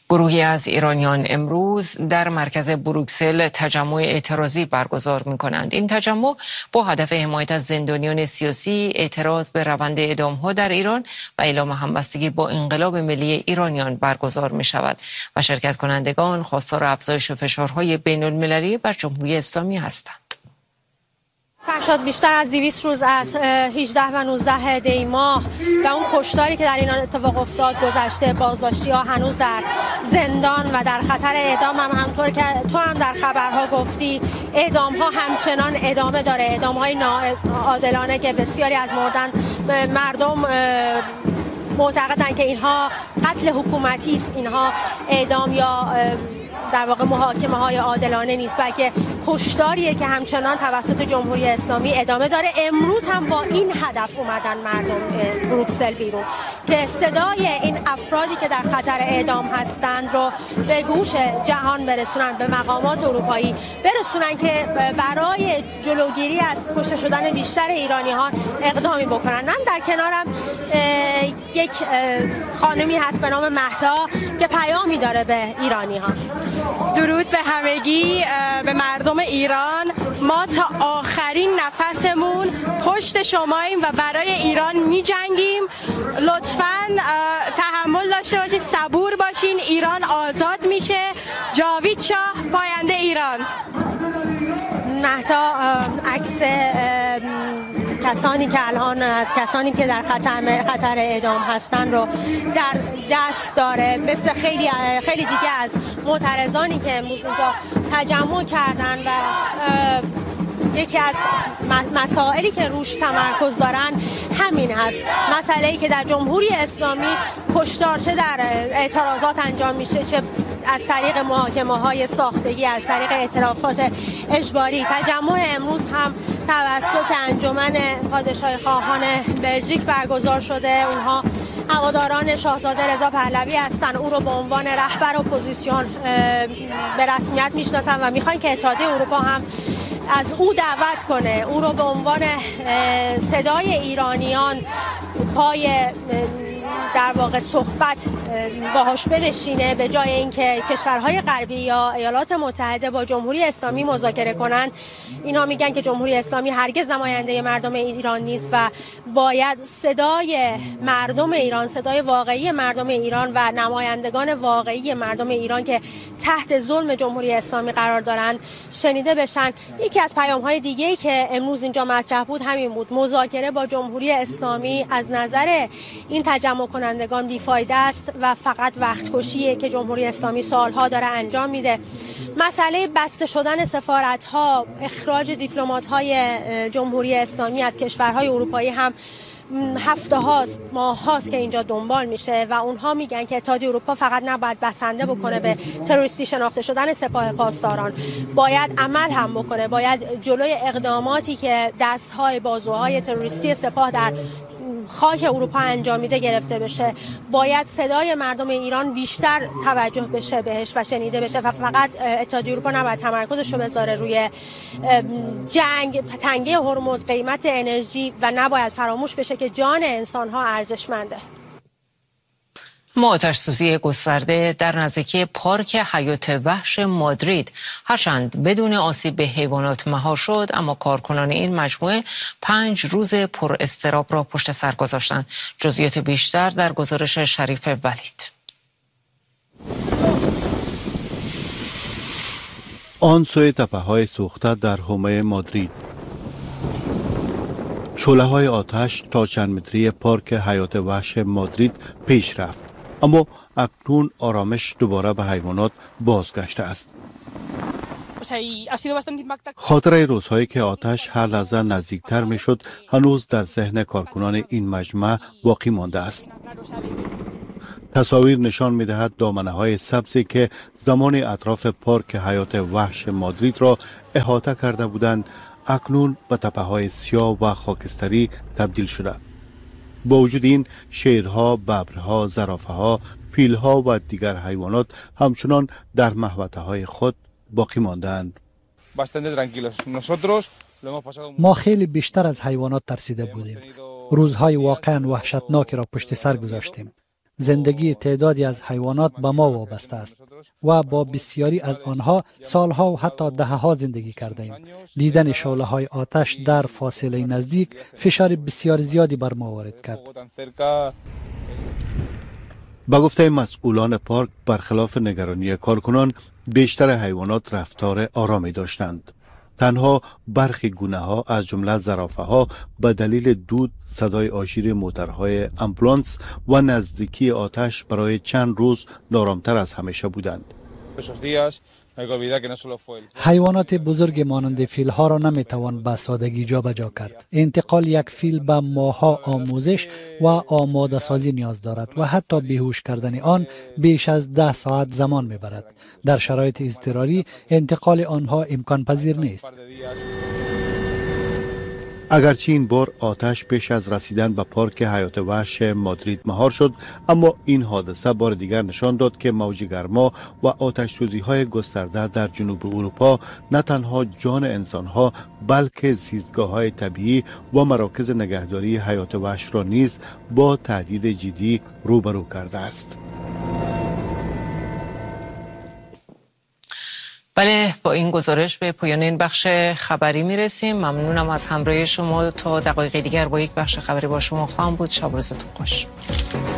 گروهی از ایرانیان امروز در مرکز بروکسل تجمع اعتراضی برگزار می‌کنند. این تجمع با هدف حمایت از زندانیان سیاسی، اعتراض به روند اعدام‌ها در ایران و اعلام همبستگی با انقلاب ملی ایرانیان برگزار می‌شود و شرکت کنندگان خواستار افزایش فشارهای بین‌المللی بر جمهوری اسلامی هستند. فرشاد، بیشتر از 200 روز از 18 و 19 دی ماه و اون کشتاری که در ایران اتفاق افتاد گذشته، بازداشتی‌ها هنوز در زندان و در خطر اعدام هم همطور که تو هم در خبرها گفتی، اعدام‌ها همچنان ادامه داره. اعدام‌های ناعادلانه که بسیاری از مردم معتقدند که اینها قتل حکومتی است، اینها اعدام یا در واقع محاکمه های عادلانه نیست، بلکه کشتاریه که همچنان توسط جمهوری اسلامی ادامه داره. امروز هم با این هدف اومدن مردم بروکسل بیرون که صدای این افرادی که در خطر اعدام هستند رو به گوش جهان برسونن، به مقامات اروپایی برسونن که برای جلوگیری از کشته شدن بیشتر ایرانی‌ها اقدامی بکنن. من در کنارم یک خانمی هست به نام مهتا که پیامی داره به ایرانی‌ها. درود به همگی، به مردم ایران. ما تا آخرین نفسمون پشت شماییم و برای ایران می جنگیم. لطفاً تحمل داشته باشید، صبور باشین، ایران آزاد میشه. جاوید شاه، پاینده ایران. مهتا عکس کسانی که الان از کسانی که در خطر اعدام هستن رو در دست داره، مثل خیلی دیگه از معترضانی که امروز اینجا تجمع کردن و یکی از مسائلی که روش تمرکز دارن همین هست، مسئله‌ای که در جمهوری اسلامی کشتار چه در اعتراضات انجام میشه، چه از طریق محاکمه‌های ساختگی، از طریق اعترافات اجباری. تجمع امروز هم توسط انجمن پادشاهی خواهان بلژیک برگزار شده. اونها هواداران شاهزاده رضا پهلوی هستن. او رو به عنوان رهبر اپوزیسیون به رسمیت میشناسن و میخوان که اتحادیه اروپا هم از او دعوت کنه، او رو به عنوان صدای ایرانیان پای در واقع صحبت باهاش بنشینه، به جای اینکه کشورهای غربی یا ایالات متحده با جمهوری اسلامی مذاکره کنند. اینا میگن که جمهوری اسلامی هرگز نماینده مردم ایران نیست و باید صدای مردم ایران، صدای واقعی مردم ایران و نمایندگان واقعی مردم ایران که تحت ظلم جمهوری اسلامی قرار دارن شنیده بشن. یکی از پیام‌های دیگه‌ای که امروز اینجا مطرح بود همین بود، مذاکره با جمهوری اسلامی از نظر این تجمع کنندگان بیفایده است و فقط وقت کشیه که جمهوری اسلامی سالها داره انجام میده. مسئله بسته شدن سفارت‌ها، اخراج دیپلمات‌های جمهوری اسلامی از کشورهای اروپایی هم هفته هاست، ماه هاست که اینجا دنبال میشه و اونها میگن که اتحادیه اروپا فقط نباید بسنده بکنه به تروریستی شناخته شدن سپاه پاسداران، باید عمل هم بکنه، باید جلوی اقداماتی که دستهای بازوهای تروریستی سپاه در خاک اروپا انجام میده گرفته بشه. باید صدای مردم ایران بیشتر توجه بشه بهش و شنیده بشه و فقط اتحادیه اروپا نباید تمرکزش رو بذاره روی جنگ، تنگه هرمز، قیمت انرژی و نباید فراموش بشه که جان انسان‌ها ارزشمنده. آتش‌سوزی گسترده در نزدیکی پارک حیات وحش مادرید هرچند بدون آسیب به حیوانات مهار شد، اما کارکنان این مجموعه 5 روز پر اضطراب را پشت سر گذاشتند. جزئیات بیشتر در گزارش شریف ولید. آن سوی تپه‌های سوخته در حومه مادرید، شعله‌های آتش تا چند متری پارک حیات وحش مادرید پیش رفت، اما اکنون آرامش دوباره به حیوانات بازگشته است. خاطره روزهایی که آتش هر لحظه نزدیکتر می شد هنوز در ذهن کارکنان این مجمع باقی مانده است. تصاویر نشان می دهد دامنه های سبزی که زمان اطراف پارک حیات وحش مادرید را احاطه کرده بودند اکنون به تپه های سیاه و خاکستری تبدیل شده. با وجود این، شیرها، ببرها، زرافه‌ها، فیل‌ها و دیگر حیوانات همچنان در محوطه های خود باقی ماندند. ما خیلی بیشتر از حیوانات ترسیده بودیم. روزهای واقعا وحشتناکی را پشت سر گذاشتیم. زندگی تعدادی از حیوانات به ما وابسته است و با بسیاری از آنها سالها و حتی دهه‌ها زندگی کرده ایم. دیدن شعله‌های آتش در فاصله نزدیک فشار بسیار زیادی بر ما وارد کرد. با گفته مسئولان پارک، برخلاف نگرانی کارکنان، بیشتر حیوانات رفتار آرامی داشتند. تنها برخی گونه‌ها از جمله زرافه‌ها به دلیل دود، صدای آژیر موترهای آمبولانس و نزدیکی آتش برای چند روز نارامتر از همیشه بودند. حیوانات بزرگ مانند فیل‌ها را نمی‌توان به سادگی جابجا کرد. انتقال یک فیل به ماه‌ها آموزش و آماده سازی نیاز دارد و حتی بیهوش کردن آن بیش از 10 ساعت زمان می‌برد. در شرایط اضطراری انتقال آنها امکان پذیر نیست. اگرچه این بار آتش پیش از رسیدن به پارک حیات وحش مادرید مهار شد، اما این حادثه بار دیگر نشان داد که موج گرما و آتش سوزی های گسترده در جنوب اروپا نه تنها جان انسان ها بلکه زیستگاه های طبیعی و مراکز نگهداری حیات وحش را نیز با تهدید جدی روبرو کرده است. بله، با این گزارش به پایان این بخش خبری میرسیم. ممنونم از همراهی شما. تا دقایق دیگر با یک بخش خبری با شما خواهم بود. شب روزتون خوش.